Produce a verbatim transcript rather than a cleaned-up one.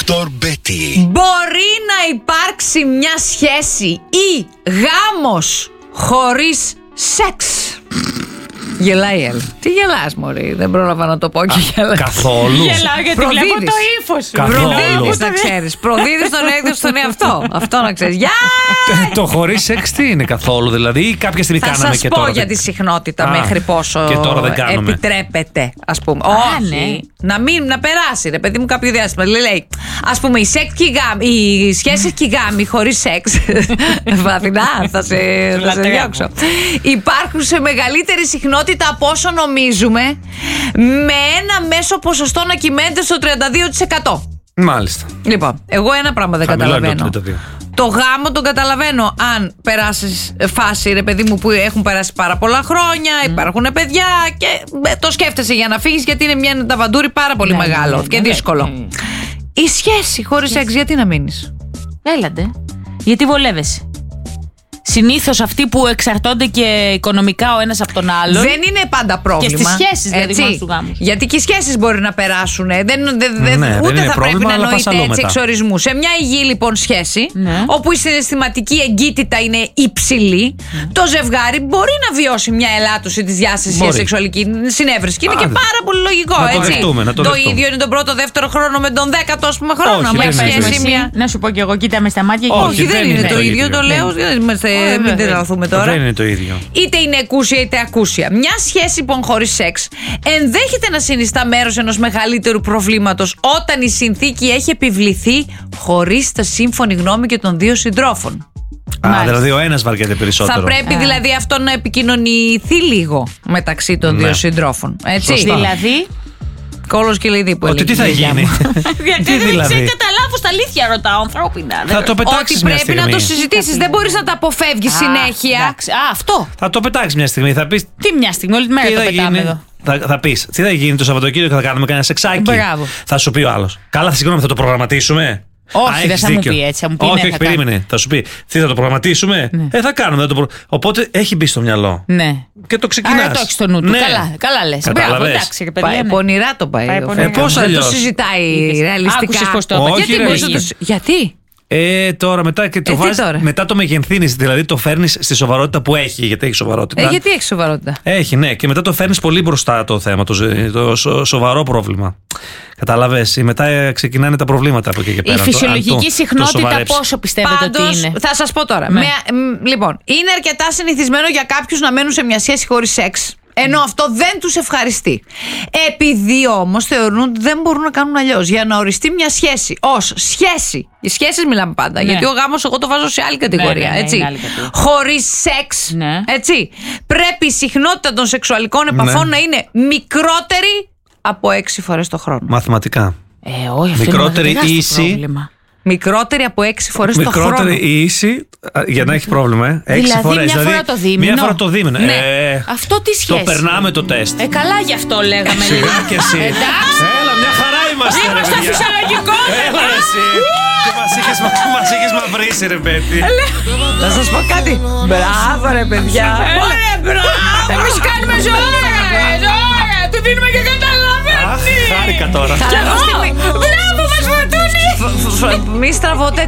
Ντόκτορ Μπέτι. Μπορεί να υπάρξει μια σχέση ή γάμος χωρίς σεξ? Γελάει η Έλλη. Τι γελάς, μωρή? Δεν πρόλαβα να το πω και γελάς. Καθόλου. Γελάω γιατί βλέπω το ύφος σου. Προδίδεις, να ξέρεις. Προδίδεις τον έκδοση στον εαυτό. Αυτό να ξέρεις. Γεια! Το χωρίς σεξ τι είναι καθόλου, δηλαδή, ή κάποια στιγμή Θα κάναμε σας και πω τώρα. για τη συχνότητα Α, μέχρι πόσο και τώρα δεν κάνουμε. επιτρέπεται, ας πούμε. Α, Όχι. ναι. Να μην, να περάσει, ρε παιδί μου, κάποιο διάστημα. Λέει, ας πούμε, οι, σεξ και οι, γάμοι, οι σχέσεις και οι γάμοι χωρίς σεξ. Βαθινά, θα σε, θα σε διώξω. Υπάρχουν σε μεγαλύτερη συχνότητα από όσο νομίζουμε, με ένα μέσο ποσοστό να κυμαίνεται στο τριάντα δύο τοις εκατό. Μάλιστα. Λοιπόν, εγώ ένα πράγμα δεν Χαμηλό είναι το καταλαβαίνω. τριάντα δύο. Το γάμο τον καταλαβαίνω αν περάσεις φάση, ρε παιδί μου, που έχουν περάσει πάρα πολλά χρόνια, mm. υπάρχουν παιδιά και το σκέφτεσαι για να φύγεις, γιατί είναι μια ταβαντούρη πάρα πολύ ναι, μεγάλο ναι, και ναι, δύσκολο. ναι. Η σχέση χωρίς σεξ, γιατί να μείνεις? Έλαντε. Γιατί βολεύεσαι. Συνήθως αυτοί που εξαρτώνται και οικονομικά ο ένας από τον άλλον. Δεν είναι πάντα πρόβλημα. Και στις σχέσεις, δηλαδή, έτσι. μόνο του γάμου. Γιατί και οι σχέσεις μπορεί να περάσουν. Δεν, δε, δε, Ναι, ούτε δεν είναι θα πρόβλημα, πρέπει να αλλά πας εννοείται αλλού έτσι μετά. εξορισμού. Σε μια υγιή λοιπόν σχέση, Ναι. όπου η συναισθηματική εγκύτητα είναι υψηλή, Ναι. το ζευγάρι μπορεί να βιώσει μια ελάττωση της διάστασης για Μπορεί. σεξουαλική συνέβρεση. Και είναι Άντε. και πάρα πολύ λογικό. Να το έτσι. δεχτούμε, να το δεχτούμε. ίδιο είναι τον πρώτο, δεύτερο χρόνο με τον δέκατο, ας πούμε, χρόνο. Όχι, Μια δεν είναι σχέση, το ίδιο. μια. Να σου πω κι εγώ, κοίτα με στα μάτια και Όχι, δεν είναι το ίδιο, το λέω. δεν είμαστε- Μην τρελαθούμε τώρα. Δεν είναι το ίδιο. Είτε είναι εκούσια είτε ακούσια. Μια σχέση λοιπόν χωρίς σεξ ενδέχεται να συνιστά μέρος ενός μεγαλύτερου προβλήματος όταν η συνθήκη έχει επιβληθεί χωρίς τα σύμφωνη γνώμη και των δύο συντρόφων. Α, Μάλιστα. δηλαδή ο ένας βαριέται περισσότερο. Θα πρέπει Α. δηλαδή αυτό να επικοινωνηθεί λίγο μεταξύ των Ναι. δύο συντρόφων. Έτσι. Σωστά. Δηλαδή. Κόλος και λιδί που Ότι έλεγε τι θα η γιαγιά γίνει. μου. Γιατί Τι δεν δηλαδή? ξέρει καταλάβω στα αλήθεια, ρωτάω ανθρώπινα. Θα Δεν- το πετάξεις Ότι μια πρέπει να στιγμή. το συζητήσεις. Δεν μπορείς να τα αποφεύγεις Α, συνέχεια. εντάξει. Α, αυτό. Θα το πετάξεις μια στιγμή. Θα πεις Τι μια στιγμή, όλη τη μέρα τι το θα πετάμε γίνει. εδώ. Θα, θα πεις τι θα γίνει το Σαββατοκύριακο, θα κάνουμε κανένα σεξάκι. Μπράβο. Θα σου πει ο άλλος. Καλά, συγγνώμη, θα το προγραμματίσουμε. Όχι, Α, δεν έχεις θα μου δίκιο. πει έτσι, θα μου πει, Όχι, ναι, όχι, θα περίμενε. Θα σου πει τι θα το προγραμματίσουμε. Ε, θα κάνουμε. Θα το προ... Οπότε έχει μπει στο μυαλό. Ναι. Και το ξεκινάς. Άρα το έχει στο νου του. Ναι. Καλά, καλά λες. Μπράβο, Κατάλαβες. εντάξει, ρε Πάει παιδιά. ναι. πονηρά το πάει. Πάει ο πονηρά. Φρέγκας. Ε, πώς Δεν το αλλιώς? συζητάει ρεαλιστικά. Άκουσες πώς το είπα. Όχι, Γιατί ρε, μπορείς να το εσύ. συ- Γιατί? Ε, τώρα μετά και το Ε, τι βάζεις, τώρα? μετά το μεγενθύνεις, δηλαδή το φέρνεις στη σοβαρότητα που έχει, γιατί έχει σοβαρότητα. Ε, γιατί έχει σοβαρότητα? Έχει, ναι, και μετά το φέρνεις πολύ μπροστά το θέμα, το, ζε- το σο- σοβαρό πρόβλημα. Καταλαβες, μετά ε, ξεκινάνε τα προβλήματα από εκεί και Η πέρα. αν το- αν φυσιολογική το- το συχνότητα σοβαρέψεις. πόσο πιστεύετε Πάντως, ότι είναι? θα σας πω τώρα. Ναι. Με- μ, λοιπόν, είναι αρκετά συνηθισμένο για κάποιους να μένουν σε μια σχέση χωρίς σεξ. Ενώ αυτό δεν τους ευχαριστεί. Επειδή όμως θεωρούν ότι δεν μπορούν να κάνουν αλλιώς. Για να οριστεί μια σχέση ως σχέση. Οι σχέσεις μιλάμε πάντα. Ναι. Γιατί ο γάμος εγώ το βάζω σε άλλη κατηγορία. Ναι, ναι, ναι, έτσι. είναι άλλη κατηγορία. Χωρίς σεξ. Ναι. Έτσι. Πρέπει η συχνότητα των σεξουαλικών επαφών Ναι. να είναι μικρότερη από έξι φορές το χρόνο. Μαθηματικά. Ε, όχι, αυτό Μικρότερη είναι τεράστιο ίση. πρόβλημα. Μικρότερη από έξι φορές το χρόνο. Μικρότερη ή ίση, α, για να έχει πρόβλημα. Ε. Έξι Δηλαδή, φορές. μια φορά το δίμηνο. Μια φορά το δίμηνο. Ναι. Ε, Αυτό τι σχέση? το περνάμε το τεστ. Ε, καλά γι' αυτό λέγαμε. Σιγά και εσύ. Εντάξει. Έλα, μια χαρά είμαστε. ρε Είμαστε παιδιά. φυσιολογικότερα. Έλα, ρε, εσύ. Και μας είχες, μας είχες μαυρίσει, ρε Μπέτι. Να σας πω κάτι. Μπράβο ρε παιδιά. Ωραία, μπράβο. Εμείς κάνουμε ζώα. Ζώα. Του δίνουμε και καταλαβαίνει. Αχ, χάρηκα τώρα. Καλά, στιγμή. Μπράβο, μας φορτούνει. Μη στραβώ τέτοια.